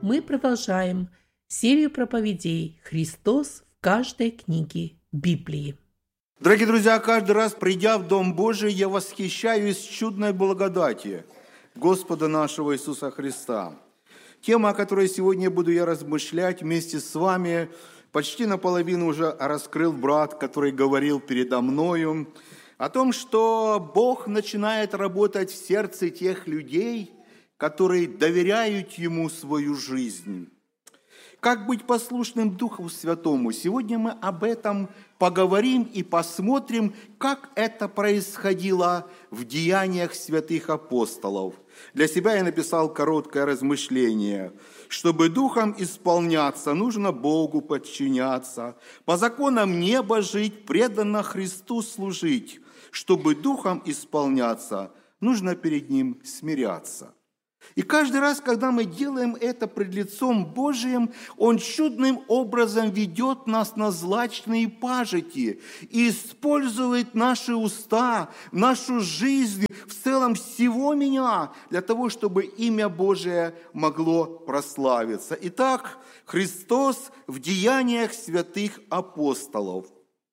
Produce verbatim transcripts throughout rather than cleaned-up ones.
мы продолжаем серию проповедей «Христос в каждой книге Библии». Дорогие друзья, каждый раз, придя в Дом Божий, я восхищаюсь чудной благодати Господа нашего Иисуса Христа. Тема, о которой сегодня буду я размышлять вместе с вами, почти наполовину уже раскрыл брат, который говорил передо мною, о том, что Бог начинает работать в сердце тех людей, которые доверяют Ему свою жизнь. Как быть послушным Духу Святому? Сегодня мы об этом поговорим и посмотрим, как это происходило в деяниях святых апостолов. Для себя я написал короткое размышление. Чтобы Духом исполняться, нужно Богу подчиняться. По законам неба жить, преданно Христу служить. Чтобы Духом исполняться, нужно перед Ним смиряться. И каждый раз, когда мы делаем это пред лицом Божиим, Он чудным образом ведет нас на злачные пажити и использует наши уста, нашу жизнь, в целом всего меня, для того, чтобы имя Божие могло прославиться. Итак, Христос в деяниях святых апостолов.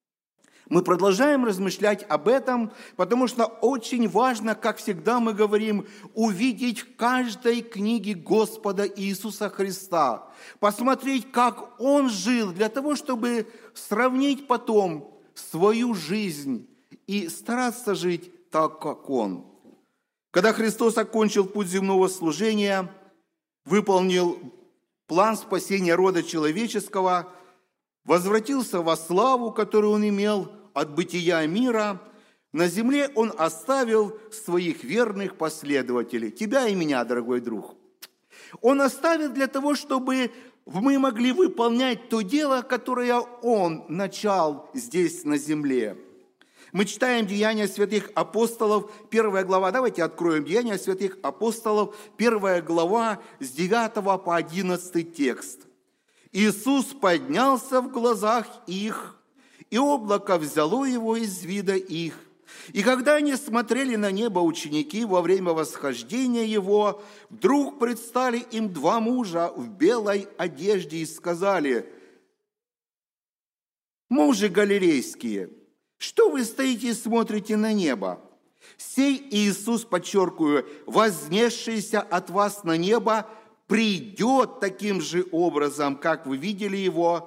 Мы продолжаем размышлять об этом, потому что очень важно, как всегда мы говорим, увидеть в каждой книге Господа Иисуса Христа, посмотреть, как Он жил, для того, чтобы сравнить потом свою жизнь и стараться жить так, как Он. Когда Христос окончил путь земного служения, выполнил план спасения рода человеческого, возвратился во славу, которую Он имел от бытия мира, на земле Он оставил своих верных последователей, тебя и меня, дорогой друг. Он оставил для того, чтобы мы могли выполнять то дело, которое Он начал здесь на земле. Мы читаем Деяния святых апостолов, первая глава. Давайте откроем Деяния святых апостолов, первая глава, с девятого по одиннадцатый текст. Иисус поднялся в глазах их, и облако взяло его из вида их. И когда они смотрели на небо, ученики, во время восхождения его, вдруг предстали им два мужа в белой одежде и сказали: «Мужи галилейские, что вы стоите и смотрите на небо? Сей Иисус, подчеркиваю, вознесшийся от вас на небо, придет таким же образом, как вы видели его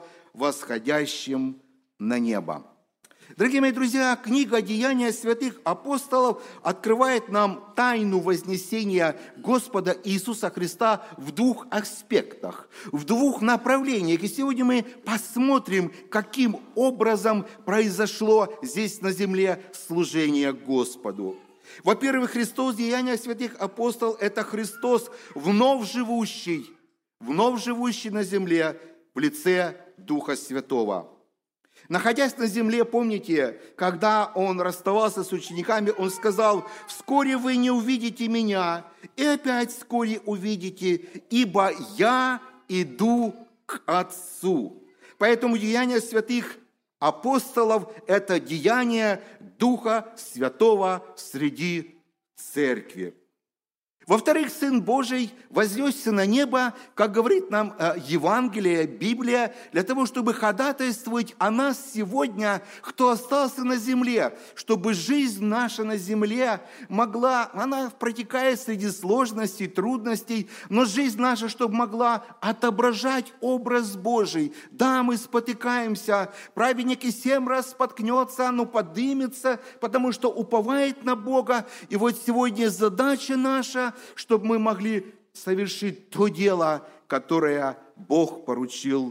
восходящим на небо». Дорогие мои друзья, книга «Деяния святых апостолов» открывает нам тайну вознесения Господа Иисуса Христа в двух аспектах, в двух направлениях. И сегодня мы посмотрим, каким образом произошло здесь на земле служение Господу. Во-первых, Христос в Деяниях святых апостолов – это Христос вновь живущий, вновь живущий на земле в лице Духа Святого. Находясь на земле, помните, когда Он расставался с учениками, Он сказал: «Вскоре вы не увидите Меня, и опять вскоре увидите, ибо Я иду к Отцу». Поэтому Деяния святых апостолов – это деяние Духа Святого среди церкви. Во-вторых, Сын Божий вознесся на небо, как говорит нам Евангелие, Библия, для того, чтобы ходатайствовать о нас сегодня, кто остался на земле, чтобы жизнь наша на земле могла, она протекает среди сложностей, трудностей, но жизнь наша, чтобы могла отображать образ Божий. Да, мы спотыкаемся, праведник и семь раз споткнется, но подымется, потому что уповает на Бога. И вот сегодня задача наша, чтобы мы могли совершить то дело, которое Бог поручил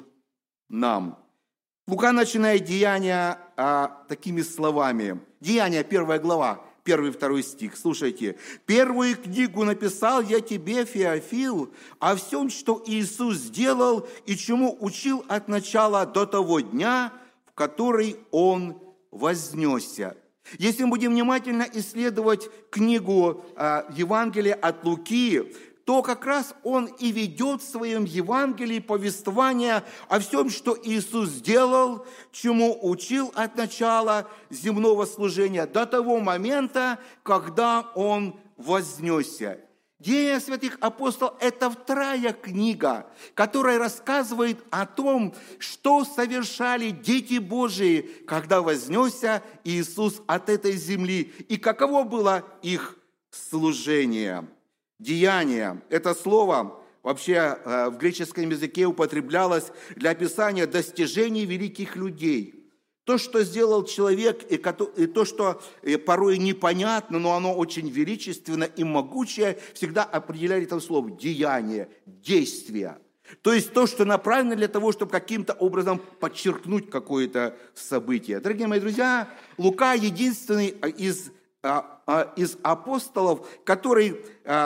нам. Лука начинает Деяния а, такими словами. Деяния, первая глава, первый и второй стих. Слушайте. «Первую книгу написал я тебе, Феофил, о всем, что Иисус сделал и чему учил от начала до того дня, в который Он вознесся». Если мы будем внимательно исследовать книгу э, Евангелия от Луки, то как раз он и ведет в своем Евангелии повествование о всем, что Иисус сделал, чему учил от начала земного служения до того момента, когда Он вознесся. Деяния святых апостолов – это вторая книга, которая рассказывает о том, что совершали дети Божии, когда вознесся Иисус от этой земли, и каково было их служение. Деяние – это слово вообще в греческом языке употреблялось для описания достижений великих людей. То, что сделал человек, и то, что порой непонятно, но оно очень величественно и могучее, всегда определяли это слово деяние, действие. То есть то, что направлено для того, чтобы каким-то образом подчеркнуть какое-то событие. Дорогие мои друзья, Лука единственный из, из апостолов, который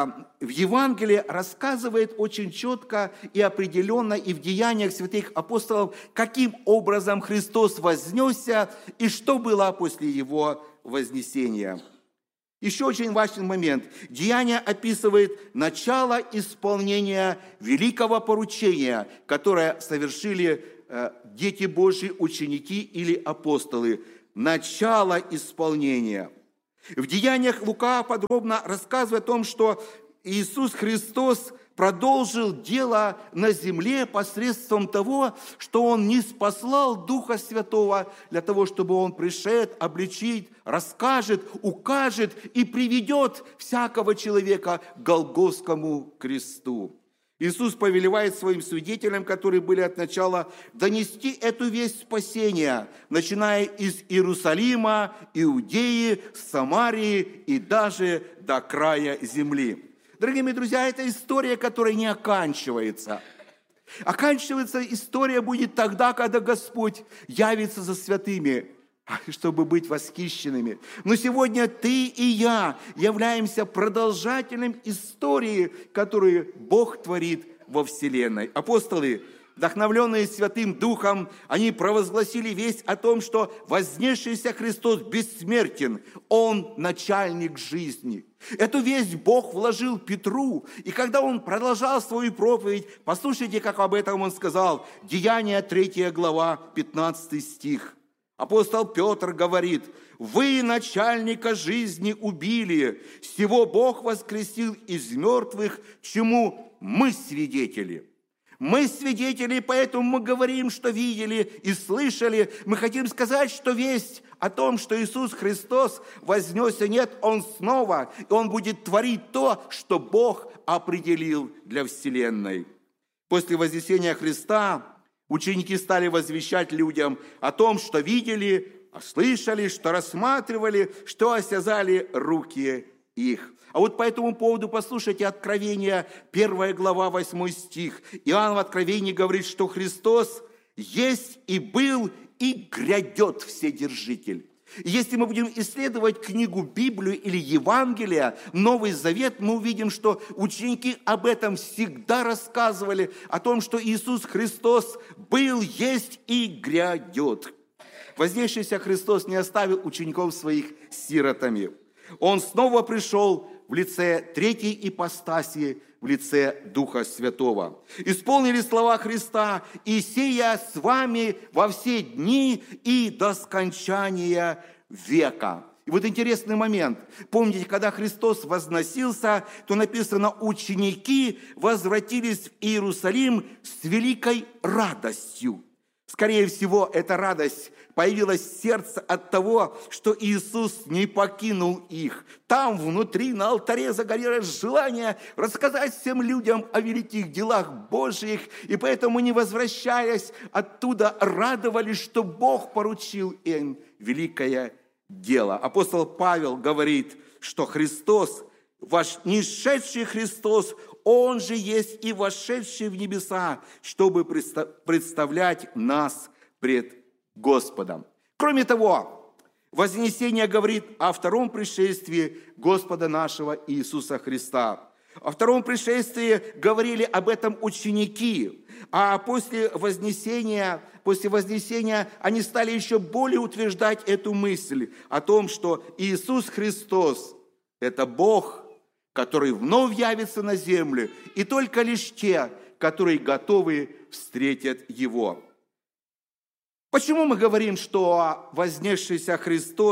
в Евангелии рассказывает очень четко и определенно и в деяниях святых апостолов, каким образом Христос вознесся и что было после Его вознесения. Еще очень важный момент. Деяние описывает начало исполнения великого поручения, которое совершили дети Божьи, ученики или апостолы. Начало исполнения. В Деяниях Лука подробно рассказывает о том, что Иисус Христос продолжил дело на земле посредством того, что Он ниспослал Духа Святого для того, чтобы Он пришед, обличит, расскажет, укажет и приведет всякого человека к Голгофскому кресту. Иисус повелевает своим свидетелям, которые были от начала, донести эту весть спасения, начиная из Иерусалима, Иудеи, Самарии и даже до края земли. Дорогие мои друзья, это история, которая не оканчивается. Оканчивается история будет тогда, когда Господь явится за святыми, чтобы быть восхищенными. Но сегодня ты и я являемся продолжателем истории, которую Бог творит во вселенной. Апостолы, вдохновленные Святым Духом, они провозгласили весть о том, что вознесшийся Христос бессмертен, Он начальник жизни. Эту весть Бог вложил Петру, и когда он продолжал свою проповедь, послушайте, как об этом он сказал, Деяния третья глава, пятнадцатый стих. Апостол Петр говорит: «Вы начальника жизни убили, сего Бог воскресил из мертвых, чему мы свидетели». Мы свидетели, поэтому мы говорим, что видели и слышали. Мы хотим сказать, что весть о том, что Иисус Христос вознесся, нет, Он снова, и Он будет творить то, что Бог определил для вселенной. После вознесения Христа ученики стали возвещать людям о том, что видели, слышали, что рассматривали, что осязали руки их. А вот по этому поводу послушайте Откровение, первая глава, восьмой стих. Иоанн в Откровении говорит, что Христос есть и был, и грядет Вседержитель. И если мы будем исследовать книгу Библию или Евангелие, Новый Завет, мы увидим, что ученики об этом всегда рассказывали, о том, что Иисус Христос был, есть и грядет. Вознесшийся Христос не оставил учеников своих сиротами. Он снова пришел в лице третьей ипостаси, в лице Духа Святого. Исполнили слова Христа: «И сея с вами во все дни и до скончания века». И вот интересный момент. Помните, когда Христос возносился, то написано, ученики возвратились в Иерусалим с великой радостью. Скорее всего, эта радость появилась в сердце от того, что Иисус не покинул их. Там, внутри, на алтаре загорелось желание рассказать всем людям о великих делах Божьих, и поэтому, не возвращаясь оттуда, радовались, что Бог поручил им великое дело. Апостол Павел говорит, что Христос, ваш несшедший Христос, Он же есть и вошедший в небеса, чтобы представлять нас пред Господом. Кроме того, вознесение говорит о втором пришествии Господа нашего Иисуса Христа. О втором пришествии говорили об этом ученики, а после вознесения, после вознесения они стали еще более утверждать эту мысль о том, что Иисус Христос – это Бог, который вновь явится на землю, и только лишь те, которые готовы, встретят Его. Почему мы говорим, что вознесшийся Христос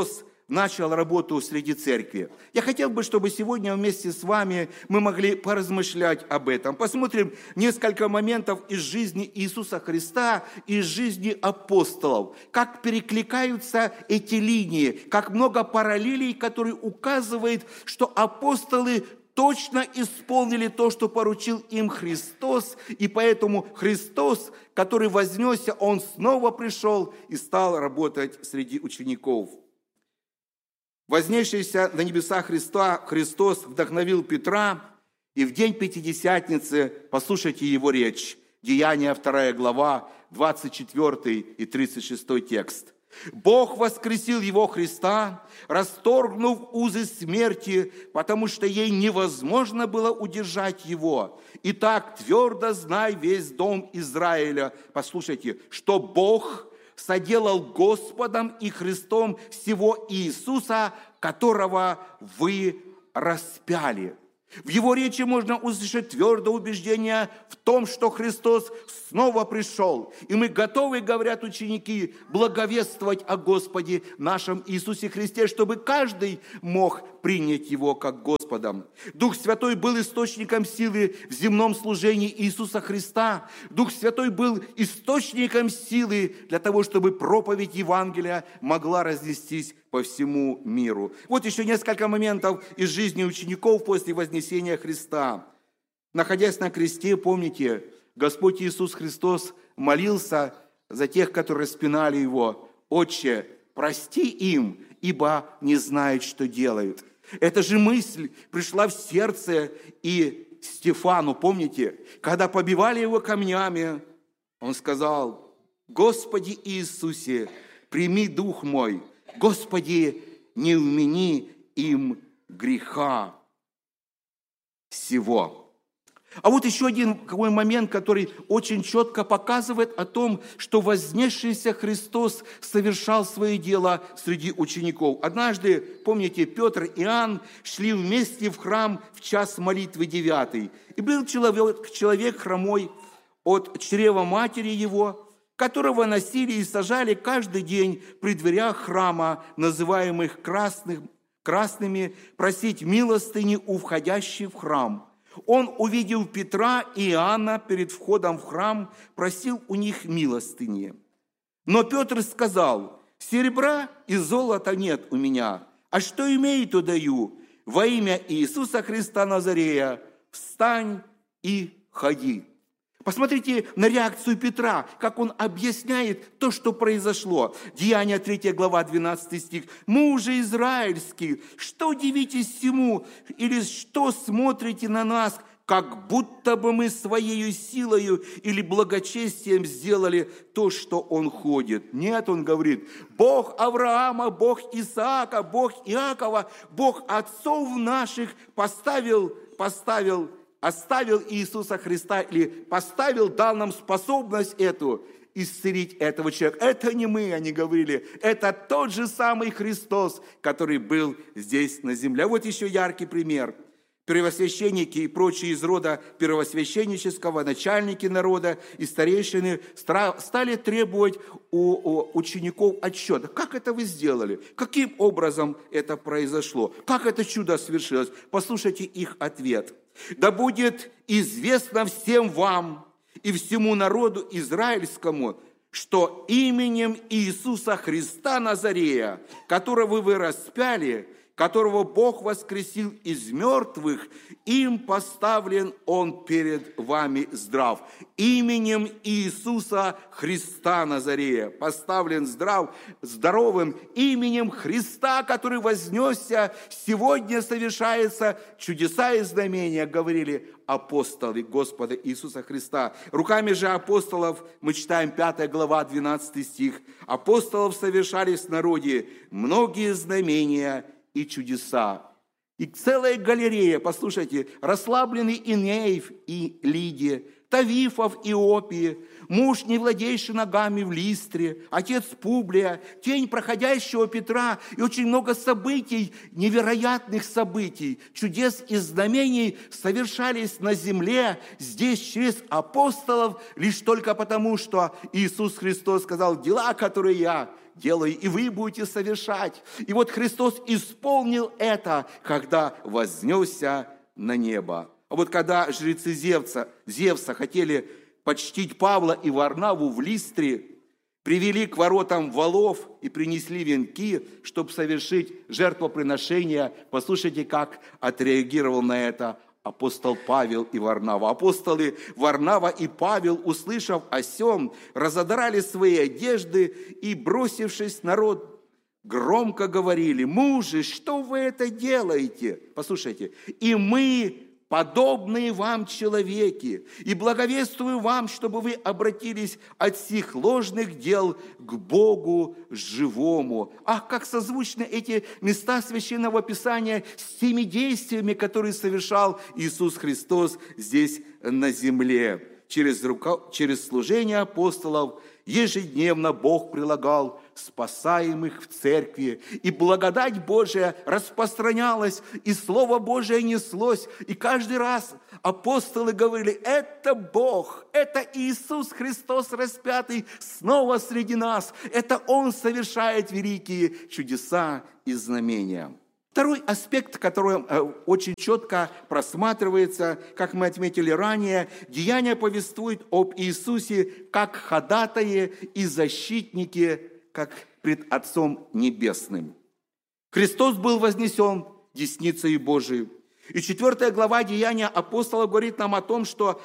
начал работу среди церкви. Я хотел бы, чтобы сегодня вместе с вами мы могли поразмышлять об этом. Посмотрим несколько моментов из жизни Иисуса Христа, из жизни апостолов. Как перекликаются эти линии, как много параллелей, которые указывают, что апостолы точно исполнили то, что поручил им Христос, и поэтому Христос, который вознесся, Он снова пришел и стал работать среди учеников. Вознесшийся на небеса Христа, Христос вдохновил Петра, и в день Пятидесятницы, послушайте его речь, Деяния вторая глава, двадцать четвёртый и тридцать шестой текст. «Бог воскресил его Христа, расторгнув узы смерти, потому что ей невозможно было удержать его. Итак, твердо знай весь дом Израиля». Послушайте, что Бог соделал Господом и Христом сего Иисуса, которого вы распяли. В его речи можно услышать твердое убеждение в том, что Христос снова пришел. И мы готовы, говорят ученики, благовествовать о Господе нашем Иисусе Христе, чтобы каждый мог принять Его как Господом. Дух Святой был источником силы в земном служении Иисуса Христа. Дух Святой был источником силы для того, чтобы проповедь Евангелия могла разнестись по всему миру. Вот еще несколько моментов из жизни учеников после вознесения Христа. Находясь на кресте, помните, Господь Иисус Христос молился за тех, которые распинали Его. «Отче, прости им, ибо не знают, что делают». Эта же мысль пришла в сердце и Стефану, помните, когда побивали его камнями, он сказал: «Господи Иисусе, прими дух мой, Господи, не вмени им греха сего». А вот еще один какой момент, который очень четко показывает о том, что вознесшийся Христос совершал свое дело среди учеников. Однажды, помните, Петр и Иоанн шли вместе в храм в час молитвы девятый. И был человек, человек хромой от чрева матери его, которого носили и сажали каждый день при дверях храма, называемых красных, красными, просить милостыни у входящих в храм. Он, увидев Петра и Иоанна перед входом в храм, просил у них милостыни. Но Петр сказал: «Серебра и золота нет у меня, а что имею, то даю. Во имя Иисуса Христа Назарея встань и ходи». Посмотрите на реакцию Петра, как он объясняет то, что произошло. Деяния третья глава, двенадцатый стих. «Мужи израильские, что удивитесь всему, или что смотрите на нас, как будто бы мы своей силою или благочестием сделали то, что он ходит?» Нет, он говорит: Бог Авраама, Бог Исаака, Бог Иакова, Бог отцов наших поставил, поставил оставил Иисуса Христа или поставил, дал нам способность эту исцелить этого человека. Это не мы, они говорили, это тот же самый Христос, который был здесь на земле. Вот еще яркий пример. Первосвященники и прочие из рода первосвященнического, начальники народа и старейшины стали требовать у учеников отчета. Как это вы сделали? Каким образом это произошло? Как это чудо свершилось? Послушайте их ответ. «Да будет известно всем вам и всему народу израильскому, что именем Иисуса Христа Назарея, которого вы распяли, которого Бог воскресил из мертвых, им поставлен Он перед вами здрав». Именем Иисуса Христа Назарея поставлен здрав, здоровым именем Христа, который вознесся, сегодня совершается чудеса и знамения, говорили апостолы Господа Иисуса Христа. Руками же апостолов, мы читаем пятая глава, двенадцатый стих, апостолов совершались в народе многие знамения и чудеса. И целая галерея, послушайте, расслабленный Инеев и Лидия, Тавифов и Иопии, муж, не владеющий ногами в Листре, отец Публия, тень проходящего Петра и очень много событий, невероятных событий, чудес и знамений совершались на земле, здесь через апостолов, лишь только потому, что Иисус Христос сказал: «Дела, которые я делаю, и вы будете совершать. И вот Христос исполнил это, когда вознесся на небо. А вот когда жрецы Зевса, Зевса хотели почтить Павла и Варнаву в Листре, привели к воротам валов и принесли венки, чтобы совершить жертвоприношение. Послушайте, как отреагировал на это апостол Павел и Варнава. Апостолы Варнава и Павел, услышав о сем, разодрали свои одежды и, бросившись народ, громко говорили: «Мужи, что вы это делаете?» Послушайте, «И мы, подобные вам человеки, и благовествую вам, чтобы вы обратились от сих ложных дел к Богу живому». Ах, как созвучны эти места Священного Писания с теми действиями, которые совершал Иисус Христос здесь на земле. Через, рука... Через служение апостолов ежедневно Бог прилагал спасаемых в церкви, и благодать Божия распространялась, и Слово Божие неслось, и каждый раз апостолы говорили: это Бог, это Иисус Христос распятый снова среди нас, это Он совершает великие чудеса и знамения. Второй аспект, который очень четко просматривается, как мы отметили ранее, Деяния повествует об Иисусе как ходатае и защитнике, как пред Отцом Небесным. Христос был вознесен десницей Божией. И четвертая глава Деяния апостолов говорит нам о том, что,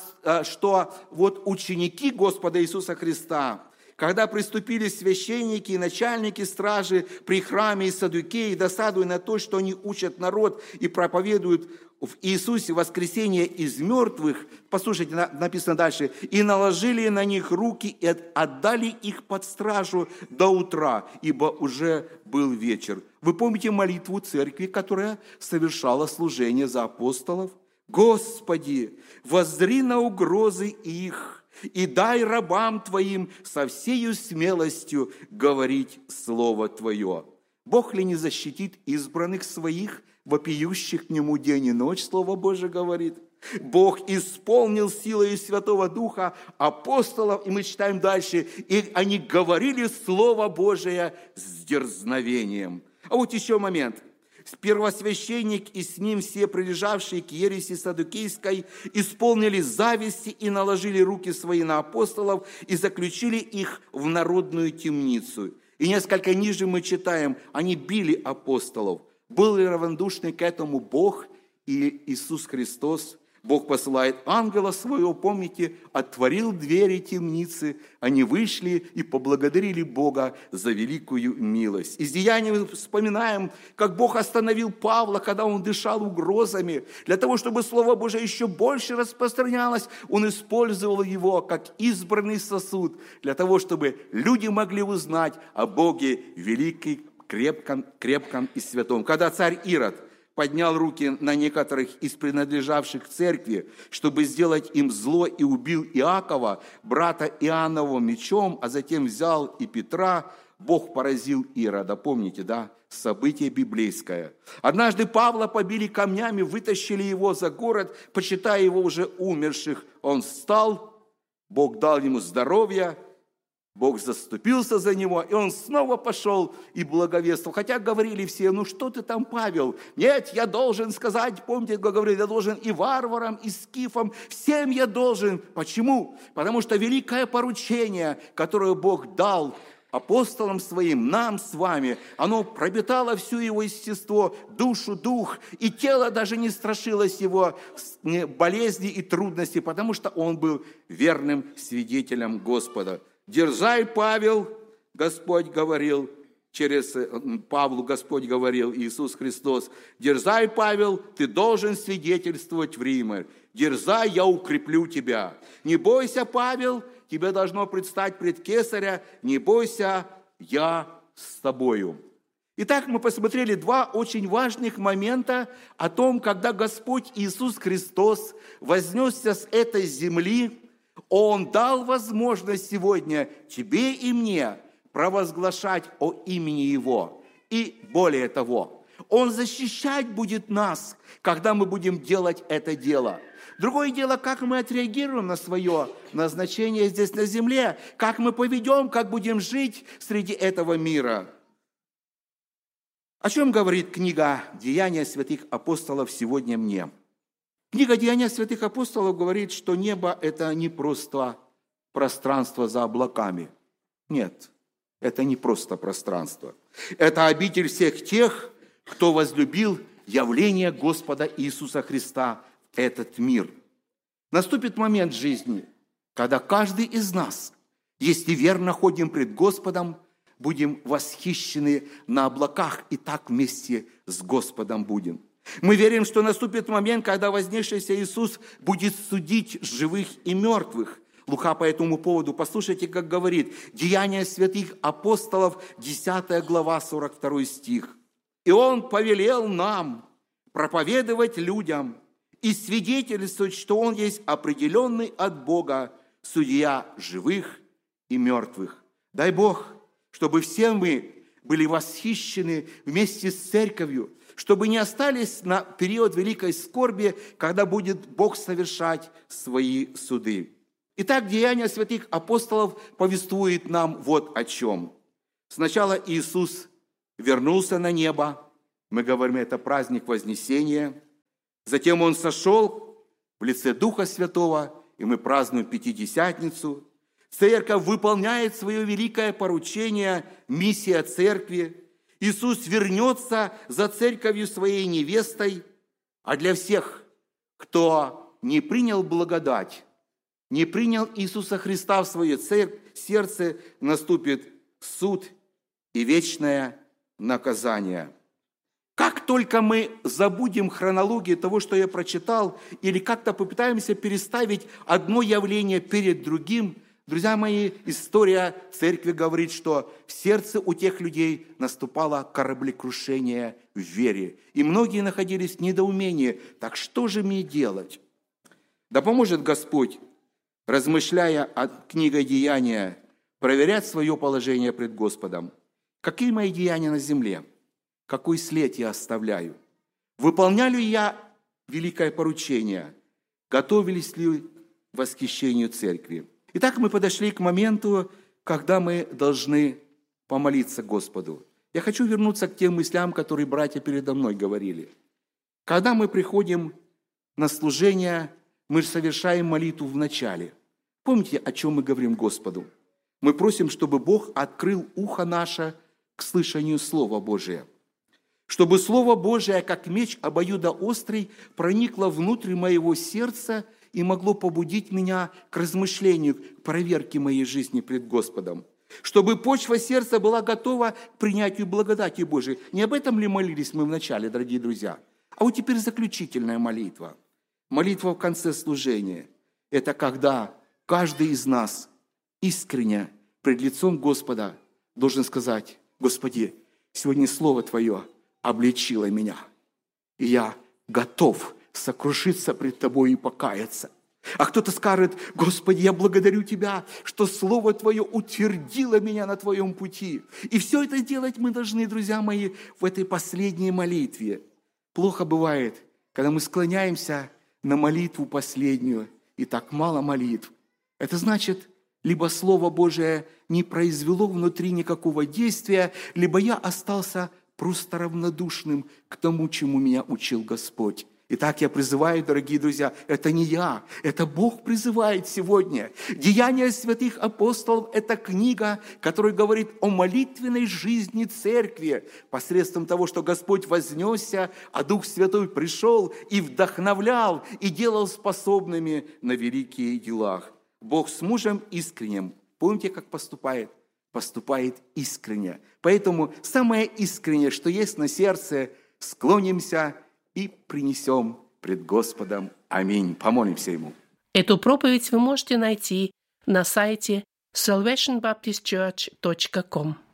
что вот ученики Господа Иисуса Христа, когда приступили священники и начальники стражи при храме и саддукеи, досадуя на то, что они учат народ и проповедуют в Иисусе воскресение из мертвых, послушайте, написано дальше, и наложили на них руки и отдали их под стражу до утра, ибо уже был вечер. Вы помните молитву церкви, которая совершала служение за апостолов? «Господи, воззри на угрозы их, и дай рабам Твоим со всею смелостью говорить Слово Твое». Бог ли не защитит избранных Своих, вопиющих к Нему день и ночь, Слово Божие говорит? Бог исполнил силой Святого Духа апостолов, и мы читаем дальше, и они говорили Слово Божие с дерзновением. А вот еще момент. Первосвященник и с ним все прилежавшие к ереси саддукейской исполнили зависти и наложили руки свои на апостолов и заключили их в народную темницу. И несколько ниже мы читаем: они били апостолов. Был ли равнодушный к этому Бог и Иисус Христос? Бог посылает ангела своего, помните, отворил двери темницы, они вышли и поблагодарили Бога за великую милость. Из Деяний мы вспоминаем, как Бог остановил Павла, когда он дышал угрозами. Для того, чтобы Слово Божие еще больше распространялось, он использовал его как избранный сосуд, для того, чтобы люди могли узнать о Боге великом, крепком, крепком и святом. Когда царь Ирод поднял руки на некоторых из принадлежавших церкви, чтобы сделать им зло, и убил Иакова, брата Иоаннова, мечом, а затем взял и Петра, Бог поразил Ирода. Помните, да? Событие библейское. Однажды Павла побили камнями, вытащили его за город, почитая его уже умерших. Он встал, Бог дал ему здоровье, Бог заступился за него, и он снова пошел и благовествовал. Хотя говорили все: ну что ты там, Павел? Нет, я должен сказать, помните, как говорили, я должен и варварам, и скифам, всем я должен. Почему? Потому что великое поручение, которое Бог дал апостолам своим, нам с вами, оно пропитало всю его естество, душу, дух, и тело даже не страшилось его болезни и трудностей, потому что он был верным свидетелем Господа. «Дерзай, Павел», Господь говорил, через Павлу Господь говорил, Иисус Христос, «Дерзай, Павел, ты должен свидетельствовать в Риме. Дерзай, я укреплю тебя. Не бойся, Павел, тебе должно предстать пред Кесаря, не бойся, я с тобою». Итак, мы посмотрели два очень важных момента о том, когда Господь Иисус Христос вознесся с этой земли. Он дал возможность сегодня тебе и мне провозглашать о имени Его. И более того, Он защищать будет нас, когда мы будем делать это дело. Другое дело, как мы отреагируем на свое назначение здесь на земле, как мы поведем, как будем жить среди этого мира. О чем говорит книга «Деяния святых апостолов» сегодня мне? Книга «Деяния святых апостолов» говорит, что небо – это не просто пространство за облаками. Нет, это не просто пространство. Это обитель всех тех, кто возлюбил явление Господа Иисуса Христа в этот мир. Наступит момент жизни, когда каждый из нас, если верно ходим пред Господом, будем восхищены на облаках и так вместе с Господом будем. Мы верим, что наступит момент, когда вознесшийся Иисус будет судить живых и мертвых. Лука по этому поводу, послушайте, как говорит, «Деяния святых апостолов», десятая глава, сорок второй стих. «И Он повелел нам проповедовать людям и свидетельствовать, что Он есть определенный от Бога судья живых и мертвых». Дай Бог, чтобы все мы были восхищены вместе с церковью, чтобы не остались на период великой скорби, когда будет Бог совершать свои суды. Итак, Деяния святых апостолов повествует нам вот о чем. Сначала Иисус вернулся на небо, мы говорим, это праздник Вознесения. Затем Он сошел в лице Духа Святого, и мы празднуем Пятидесятницу. Церковь выполняет свое великое поручение, миссия церкви. Иисус вернется за церковью своей невестой, а для всех, кто не принял благодать, не принял Иисуса Христа в свое сердце, наступит суд и вечное наказание. Как только мы забудем хронологию того, что я прочитал, или как-то попытаемся переставить одно явление перед другим, друзья мои, история церкви говорит, что в сердце у тех людей наступало кораблекрушение в вере. И многие находились в недоумении. Так что же мне делать? Да поможет Господь, размышляя о книге «Деяния», проверять свое положение пред Господом. Какие мои деяния на земле? Какой след я оставляю? Выполняю ли я великое поручение? Готовились ли к восхищению церкви? Итак, мы подошли к моменту, когда мы должны помолиться Господу. Я хочу вернуться к тем мыслям, которые братья передо мной говорили. Когда мы приходим на служение, мы же совершаем молитву в начале. Помните, о чем мы говорим Господу? Мы просим, чтобы Бог открыл ухо наше к слышанию Слова Божия. Чтобы Слово Божие, как меч обоюдоострый, проникло внутрь моего сердца и могло побудить меня к размышлению, к проверке моей жизни пред Господом. Чтобы почва сердца была готова к принятию благодати Божией. Не об этом ли молились мы вначале, дорогие друзья? А вот теперь заключительная молитва. Молитва в конце служения. Это когда каждый из нас искренне пред лицом Господа должен сказать: «Господи, сегодня Слово Твое обличило меня, и я готов сокрушиться пред Тобой и покаяться». А кто-то скажет: «Господи, я благодарю Тебя, что Слово Твое утвердило меня на Твоем пути». И все это делать мы должны, друзья мои, в этой последней молитве. Плохо бывает, когда мы склоняемся на молитву последнюю, и так мало молитв. Это значит, либо Слово Божие не произвело внутри никакого действия, либо я остался просто равнодушным к тому, чему меня учил Господь. Итак, я призываю, дорогие друзья, это не я, это Бог призывает сегодня. «Деяния святых апостолов» – это книга, которая говорит о молитвенной жизни церкви, посредством того, что Господь вознесся, а Дух Святой пришел и вдохновлял, и делал способными на великие дела. Бог с мужем искренним, помните, как поступает? Поступает искренне. Поэтому самое искреннее, что есть на сердце, склонимся и принесем пред Господом. Аминь. Помолимся Ему. Эту проповедь вы можете найти на сайте салвейшн баптист черч точка ком.